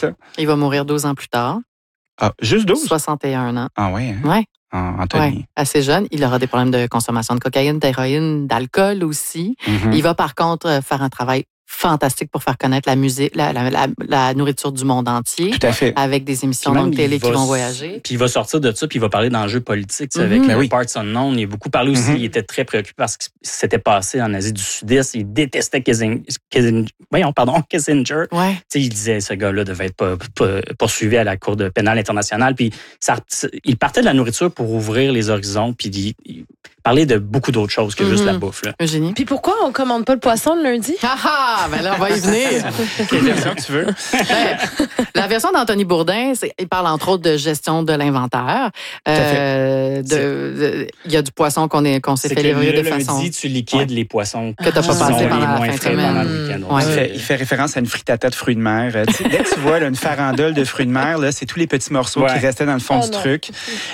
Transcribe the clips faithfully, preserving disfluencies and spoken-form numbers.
ça. Il va mourir douze ans plus tard. Ah, juste douze? soixante et un ans. Ah oui, hein? Oui. Ah, Anthony. Ouais, assez jeune. Il aura des problèmes de consommation de cocaïne, d'héroïne, d'alcool aussi. Mm-hmm. Il va par contre faire un travail fantastique pour faire connaître la musique, la, la, la, la nourriture du monde entier. Tout à fait. Avec des émissions de télé qui vont voyager. Puis il va sortir de ça, puis il va parler d'enjeux politiques, mm-hmm. avec ben le oui. Parts Unknown. Il a beaucoup parlé aussi, mm-hmm. il était très préoccupé parce que c'était passé en Asie du Sud-Est. Il détestait Kissinger. Kissinger voyons, pardon, Kissinger. Ouais. Il disait ce gars-là devait être pas, pas, poursuivi à la Cour de pénale internationale. Puis ça, il partait de la nourriture pour ouvrir les horizons, puis il, il parlait de beaucoup d'autres choses que mm-hmm. juste la bouffe. Là. Eugénie. Puis pourquoi on commande pas le poisson le lundi? Ah ah! Ben là, on va y venir. Quelle version tu veux? Ben, la version d'Anthony Bourdin, c'est, il parle entre autres de gestion de l'inventaire. Euh, de, de, il y a du poisson qu'on, est, qu'on s'est c'est fait livrer de lundi, façon... tu liquides ouais. les poissons que tu n'as pas passé pendant la fin de semaine. Mmh. Ouais. Il, fait, il fait référence à une frittata de fruits de mer. Dès que tu vois là, une farandole de fruits de mer, là, c'est tous les petits morceaux ouais. qui restaient dans le fond oh du non. truc.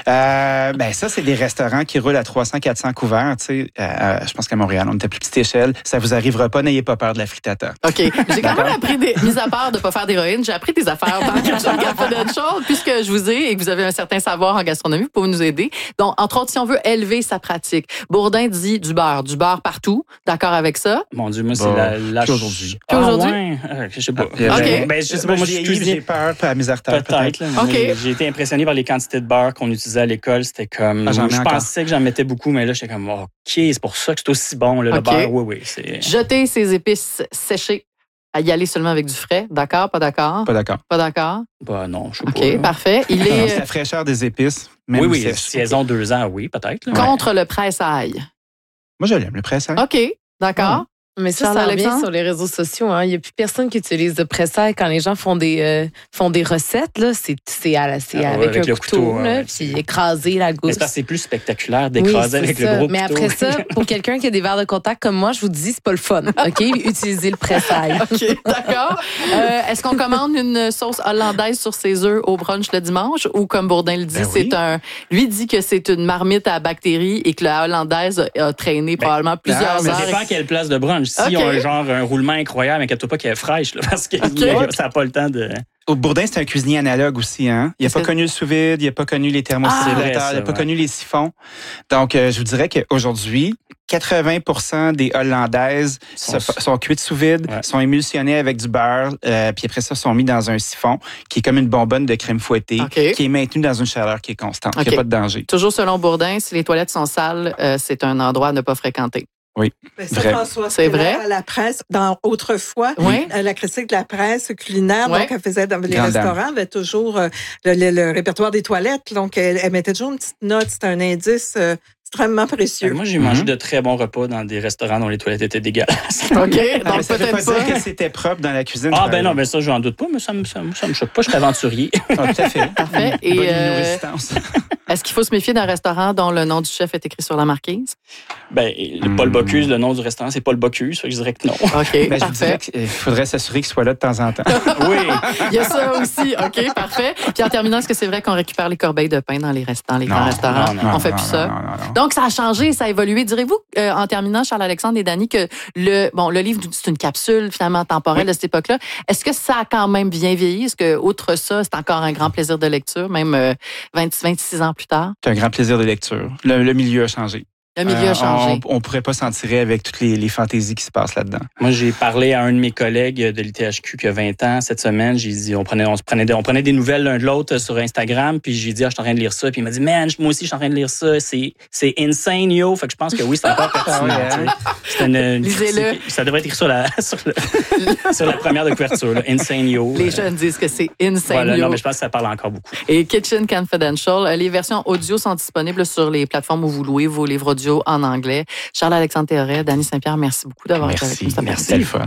Euh, ben, ça, c'est des restaurants qui roulent à trois cents à quatre cents couverts. Euh, je pense qu'à Montréal, on est à plus petite échelle. Ça vous arrivera pas, n'ayez pas peur de la frittata. OK. J'ai quand même appris, des, mis à part de ne pas faire d'héroïne, j'ai appris des affaires dans que je regarde Confidential, puisque je vous ai et que vous avez un certain savoir en gastronomie, vous pouvez nous aider. Donc, entre autres, si on veut élever sa pratique, Bourdin dit du beurre. Du beurre partout. D'accord avec ça? Mon Dieu, moi, c'est bon, la... la... Plus aujourd'hui. Plus aujourd'hui? Ah, ouais. euh, je sais pas. Ah, OK. Ben, je sais pas, moi, je suis j'ai peur, pas à misère Peut-être. peut-être. Là, OK. J'ai été impressionné par les quantités de beurre qu'on utilisait à l'école. C'était comme... Ah, je encore. pensais que j'en mettais beaucoup, mais là, j'étais comme, OK, c'est pour ça que c'est aussi bon, là, le okay. beurre. Oui, oui. C'est... Jeter ses épices séchées. À y aller seulement avec du frais. D'accord, pas d'accord? Pas d'accord. Pas d'accord? Bah non, je sais OK, pas. OK, parfait. Il est... Alors, c'est la fraîcheur des épices. Même oui, oui, sèche. si elles ont deux ans, oui, peut-être. Là. Contre ouais. le presse-ail. Moi, je l'aime, le presse-ail. OK, d'accord. Ouais. Mais ça, ça revient sur les réseaux sociaux. Hein. Il n'y a plus personne qui utilise de presse-ail quand les gens font des, euh, font des recettes. Là. C'est, c'est, à, c'est ah, avec, avec un couteau, couteau là, ouais, puis écraser la gousse. Mais c'est, parce que c'est plus spectaculaire d'écraser oui, avec ça. le gros Mais couteau. Mais après ça, pour quelqu'un qui a des verres de contact comme moi, je vous dis, c'est pas le fun. OK? Utilisez le presse-ail. OK, d'accord. Euh, est-ce qu'on commande une sauce hollandaise sur ses œufs au brunch le dimanche ou comme Bourdin le dit, ben c'est oui. un... Lui dit que c'est une marmite à bactéries et que la hollandaise a traîné ben, probablement plusieurs non, heures. Ça dépend quelle place de brunch. Si okay. on a genre un roulement incroyable, inquiète-toi pas qu'elle est fraîche, là, parce que okay. ça n'a pas le temps de... Au Bourdin, c'est un cuisinier analogue aussi. Hein? Il n'a pas connu le sous-vide, il n'a pas connu les thermosimulateurs, ah, il n'a pas ouais. connu les siphons. Donc, euh, je vous dirais qu'aujourd'hui, quatre-vingts pour cent des Hollandaises sont, sont cuites sous vide, ouais. sont émulsionnées avec du beurre, euh, puis après ça, sont mis dans un siphon qui est comme une bonbonne de crème fouettée, okay. qui est maintenue dans une chaleur qui est constante. Okay. Il n'y a pas de danger. Toujours selon Bourdin, si les toilettes sont sales, euh, c'est un endroit à ne pas fréquenter. Oui. Mais ça, vrai. François, c'est vrai. À la presse, dans autrefois, oui. la critique de la presse culinaire, oui. donc elle faisait dans les Grande restaurants, dame. avait toujours euh, le, le, le répertoire des toilettes. Donc, elle, elle mettait toujours une petite note, c'était un indice euh, extrêmement précieux. Moi, j'ai mm-hmm. mangé de très bons repas dans des restaurants dont les toilettes étaient dégueulasses. OK, donc mais ça peut-être veut pas, pas dire que c'était propre dans la cuisine. Ah, ben non, ben ça, je n'en doute pas, mais ça me, ça me, ça me choque pas. Je suis aventurier. Ah, tout à fait. Parfait. Et bonne euh, est-ce qu'il faut se méfier d'un restaurant dont le nom du chef est écrit sur la marquise? Ben, le Paul Bocuse, le nom du restaurant, c'est Paul Bocuse. Je dirais que non. OK, ben, parfait. Il faudrait s'assurer qu'il soit là de temps en temps. Oui. Il y a ça aussi. OK, parfait. Puis en terminant, est-ce que c'est vrai qu'on récupère les corbeilles de pain dans les restaurants, les grands restaurants? Non, non, on fait non, plus non, ça. Non, non, non. Donc, ça a changé, ça a évolué. Direz-vous, euh, en terminant, Charles-Alexandre et Dany, que le, bon, le livre, c'est une capsule finalement temporelle oui. de cette époque-là. Est-ce que ça a quand même bien vieilli? Est-ce que, outre ça, c'est encore un grand plaisir de lecture, même euh, vingt, vingt-six ans plus tard? C'est un grand plaisir de lecture. Le, le milieu a changé. Le milieu a changé. On ne pourrait pas s'en tirer avec toutes les, les fantaisies qui se passent là-dedans. Moi, j'ai parlé à un de mes collègues de l'I T H Q qui a vingt ans cette semaine. J'ai dit, on prenait, on se prenait, des, on prenait des nouvelles l'un de l'autre sur Instagram. Puis j'ai dit, ah, je suis en train de lire ça. Puis il m'a dit, man, moi aussi, je suis en train de lire ça. C'est, c'est insane, yo. Fait que je pense que oui, c'est encore pertinent. C'est une, une, Lisez-le. Ça devrait être écrit sur la, sur, le, sur la première de couverture. Là. Insane, yo. Les jeunes disent que c'est insane, voilà, yo. Non, mais je pense que ça parle encore beaucoup. Et Kitchen Confidential, les versions audio sont disponibles sur les plateformes où vous louez vos livres audio en anglais. Charles-Alexandre Théoret, Dany Saint-Pierre, merci beaucoup d'avoir été avec nous. Merci, c'était le fun.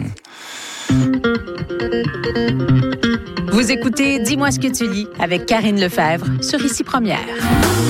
Vous écoutez Dis-moi ce que tu lis avec Karine Lefebvre sur Ici Première.